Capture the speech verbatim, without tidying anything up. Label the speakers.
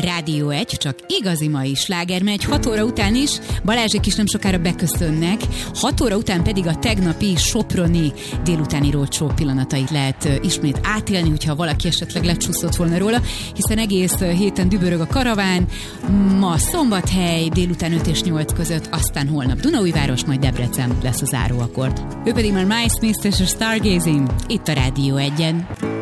Speaker 1: Rádió egy, csak igazi mai sláger megy, hat óra után is, Balázsék is nem sokára beköszönnek, hat óra után pedig a tegnapi soproni délutáni roadshow pillanatait lehet ismét átélni, hogyha valaki esetleg lecsúszott volna róla, hiszen egész héten dübörög a karaván, ma Szombathely délután öt és nyolc között, aztán holnap Dunaújváros, majd Debrecen lesz a záróakkord. Ő pedig már My Smith és a Stargazing, itt a Rádió egyen.